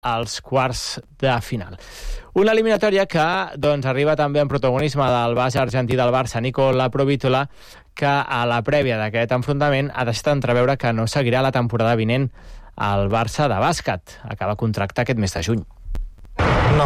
als quarts de final. Una eliminatòria que arriba també en protagonisme del base argentí del Barça, Nico Laprovítola, que a la prèvia d'aquest enfrontament ha deixat entreveure que no seguirà la temporada vinent al Barça de bàsquet. Acaba contracte aquest mes de juny. No.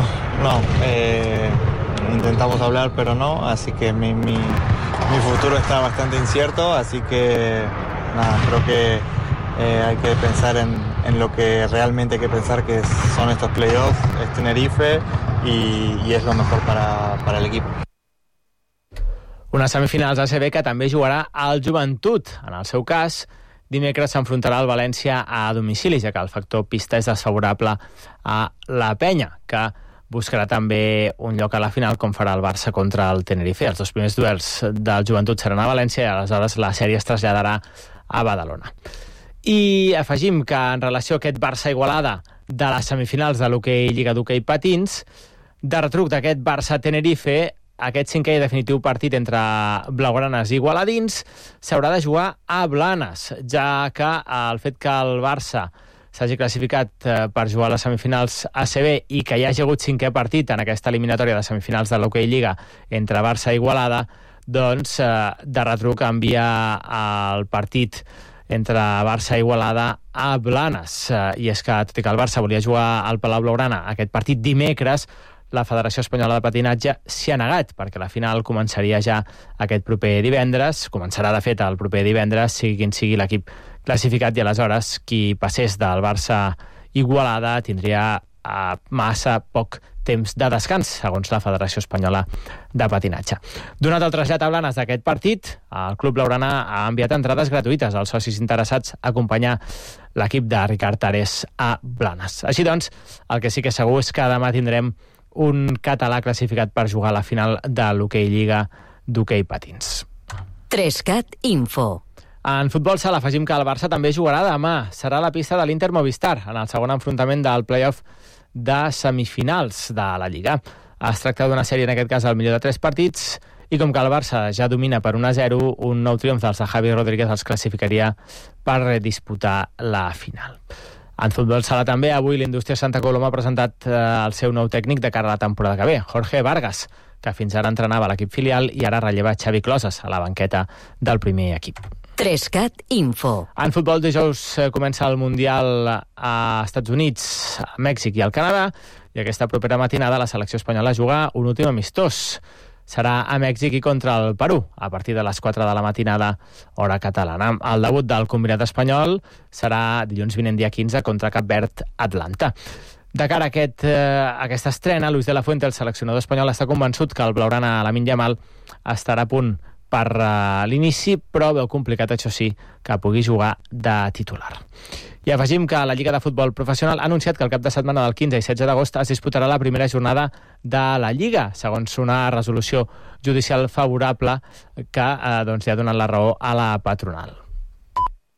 Intentamos hablar, pero no, así que mi futuro está bastante incierto, así que nada, creo que hay que pensar en lo que realmente hay que pensar, que son estos playoffs, es Tenerife y es lo mejor para el equipo. Unes semifinals ACB que també jugarà al Joventut. En el seu cas, dimecres s'enfrontarà el València a domicili, ja que el factor pista és desfavorable a la Penya, que buscarà també un lloc a la final, com farà el Barça contra el Tenerife. Els dos primers duels del Joventut seran a València i aleshores la sèrie es traslladarà a Badalona. I afegim que en relació a aquest Barça-Igualada de les semifinals de l'hoquei Lliga d'Hoquei Patins, de retruc d'aquest Barça-Tenerife, aquest cinquè i definitiu partit entre blaugranes i igualadins s'haurà de jugar a Blanes, ja que el fet que el Barça s'hagi classificat per jugar a les semifinals ACB i que hi hagi hagut cinquè partit en aquesta eliminatòria de semifinals de l'hoquei Lliga entre Barça i Igualada, doncs de retruc envia el partit entre Barça i Igualada a Blanes. I és que, tot i que el Barça volia jugar al Palau Blaugrana aquest partit dimecres, la Federació Espanyola de Patinatge s'hi ha negat, perquè la final començaria ja aquest proper divendres, començarà de fet el proper divendres, sigui quin sigui l'equip classificat, i aleshores qui passés del Barça Igualada tindria massa poc temps de descans, segons la Federació Espanyola de Patinatge. Donat el trasllat a Blanes d'aquest partit, el Club Blaugrana ha enviat entrades gratuïtes als socis interessats a acompanyar l'equip de Ricard Ares a Blanes. Així doncs, el que sí que és segur és que demà tindrem un català classificat per jugar a la final de l'hoquei Lliga d'Hoquei Patins. 3CAT Info. En futbol sala afegim que el Barça també jugarà demà. Serà la pista de l'Inter Movistar en el segon enfrontament del play-off de semifinals de la Lliga. Es tracta d'una sèrie, en aquest cas, al millor de 3 partits, i com que el Barça ja domina per 1-0, un nou triomf dels de Javi Rodríguez els classificaria per disputar la final. En futbol sala també, avui l'Indústria Santa Coloma ha presentat el seu nou tècnic de cara a la temporada que ve, Jorge Vargas, que fins ara entrenava l'equip filial i ara relleva Xavi Closes a la banqueta del primer equip. 3CAT Info. En futbol, dijous comença el Mundial a Estats Units, a Mèxic i al Canadà, i aquesta propera matinada la selecció espanyola juga un últim amistós. Serà a Mèxic i contra el Perú, a partir de les 4 de la matinada, hora catalana. El debut del combinat espanyol serà dilluns vinent, dia 15, contra Cap Verd, Atlanta. De cara a aquesta estrena, Luis de la Fuente, el seleccionador espanyol, està convençut que el blaugrana Lamine Yamal estarà a punt per l'inici, però veu complicat, això sí, que pugui jugar de titular. I afegim que la Lliga de Futbol Professional ha anunciat que el cap de setmana del 15 i 16 d'agost es disputarà la primera jornada de la Lliga, segons una resolució judicial favorable que ja ha donat la raó a la patronal.